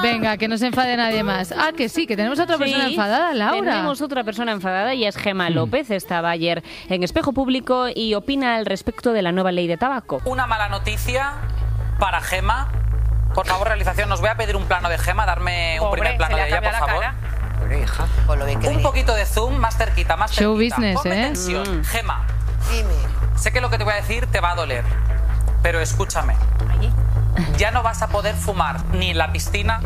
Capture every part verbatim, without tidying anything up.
Venga, que no se enfade nadie más. Ah, que sí, que tenemos otra persona Sí, enfadada, Laura. Tenemos otra persona enfadada y es Gemma López. Estaba ayer en Espejo Público y opina al respecto de la nueva ley de tabaco. Una mala noticia para Gemma. Por favor, realización, os voy a pedir un plano de Gemma, darme un Pobre, primer plano se le de ha ella, por cambiado la favor. cara. Pobre hija, con lo bien que Un venía. poquito de zoom, más cerquita, más cerquita. Show business, Ponme ¿eh? tensión. Mm. Gemma, Dime. sé que lo que te voy a decir te va a doler, pero escúchame. Ya no vas a poder fumar ni en la piscina,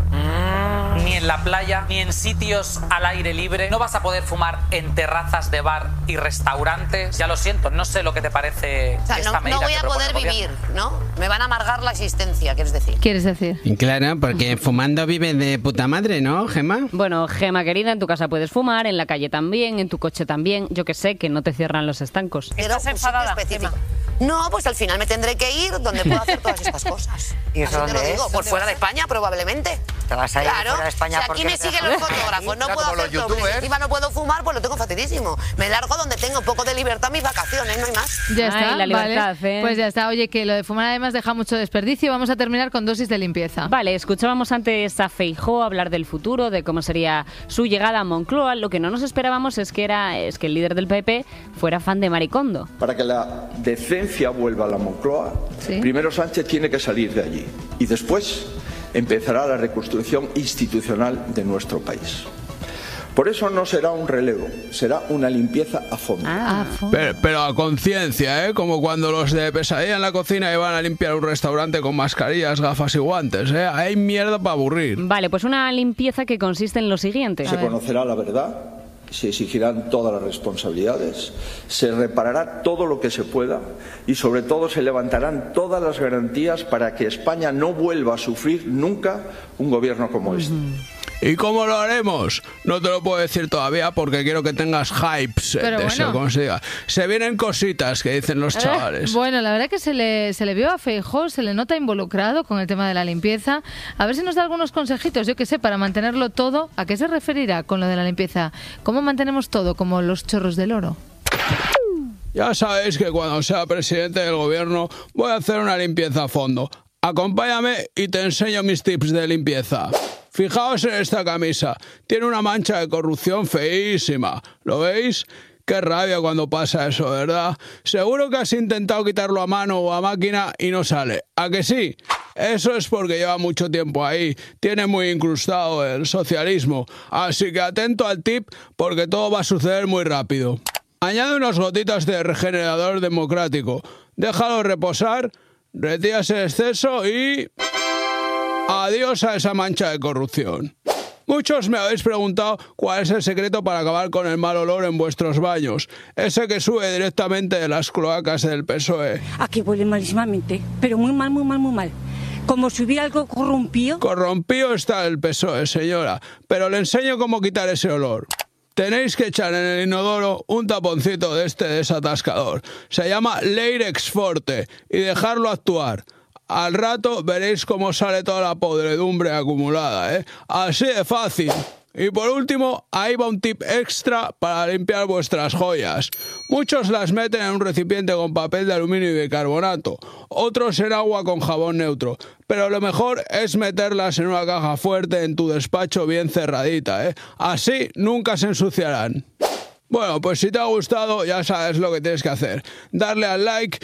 ni en la playa, ni en sitios al aire libre. No vas a poder fumar en terrazas de bar y restaurantes. Ya lo siento, no sé lo que te parece O sea, esta no, medida no voy que a propone poder el gobierno. vivir, ¿no? Me van a amargar la existencia, ¿quieres decir? ¿Quieres decir? Claro, porque fumando vive de puta madre, ¿no, Gemma? Bueno, Gemma querida, en tu casa puedes fumar, en la calle también, en tu coche también. Yo que sé, que no te cierran los estancos. Pero ¿Estás un sitio enfadada, específico. Gemma? No, pues al final me tendré que ir donde pueda hacer todas estas cosas. ¿Y eso Así te lo dónde digo, es? por ¿Dónde fuera de vas a- España probablemente. Te vas a ir Claro, fuera de España si aquí porque me te siguen dejan- los fotógrafos, no Claro, puedo como los hacer dobles. youtubers. Encima no puedo fumar, pues lo tengo facilísimo. Me largo donde tengo un poco de libertad mis vacaciones, no hay más. Ya Ay, está, la libertad, vale. ¿eh? Pues ya está. Oye, que lo de fumar además deja mucho desperdicio. Vamos a terminar con dosis de limpieza. Vale, escuchábamos antes a Feijóo hablar del futuro, de cómo sería su llegada a Moncloa. Lo que no nos esperábamos es que era es que el líder del P P fuera fan de Maricondo. Para que la decencia vuelva a la Moncloa, Sí. primero Sánchez tiene que salir de allí y después empezará la reconstrucción institucional de nuestro país. Por eso no será un relevo, será una limpieza a fondo. Ah, Pero, pero a conciencia, ¿eh? Como cuando los de Pesadilla en la cocina iban a limpiar un restaurante con mascarillas, gafas y guantes, ¿eh? Hay mierda para aburrir. Vale, pues una limpieza que consiste en lo siguiente. Se conocerá la verdad, se exigirán todas las responsabilidades, se reparará todo lo que se pueda y sobre todo se levantarán todas las garantías para que España no vuelva a sufrir nunca un gobierno como este. ¿Y cómo lo haremos? No te lo puedo decir todavía porque quiero que tengas hypes eh, Pero de bueno. eso, como se diga. Se vienen cositas que dicen los chavales. Bueno, la verdad que se le, se le vio a Feijóo, se le nota involucrado con el tema de la limpieza. A ver si nos da algunos consejitos, yo que sé, para mantenerlo todo. ¿A qué se referirá con lo de la limpieza? ¿Cómo mantenemos todo, como los chorros del oro? Ya sabéis que cuando sea presidente del gobierno voy a hacer una limpieza a fondo. Acompáñame y te enseño mis tips de limpieza. Fijaos en esta camisa. Tiene una mancha de corrupción feísima. ¿Lo veis? Qué rabia cuando pasa eso, ¿verdad? Seguro que has intentado quitarlo a mano o a máquina y no sale. ¿A que sí? Eso es porque lleva mucho tiempo ahí. Tiene muy incrustado el socialismo. Así que atento al tip porque todo va a suceder muy rápido. Añade unas gotitas de regenerador democrático. Déjalo reposar, retiras el exceso y... adiós a esa mancha de corrupción. Muchos me habéis preguntado cuál es el secreto para acabar con el mal olor en vuestros baños. Ese que sube directamente de las cloacas del P S O E. Aquí huele malísimamente, pero muy mal, muy mal, muy mal. Como si hubiera algo corrompido. Corrompido está el P S O E, señora, pero le enseño cómo quitar ese olor. Tenéis que echar en el inodoro un taponcito de este desatascador. Se llama Leirex Forte y dejarlo actuar. Al rato veréis cómo sale toda la podredumbre acumulada, ¿eh? Así de fácil. Y por último, ahí va un tip extra para limpiar vuestras joyas. Muchos las meten en un recipiente con papel de aluminio y bicarbonato, otros en agua con jabón neutro, pero lo mejor es meterlas en una caja fuerte en tu despacho bien cerradita, ¿eh? Así nunca se ensuciarán. Bueno, pues si te ha gustado ya sabes lo que tienes que hacer. Darle al like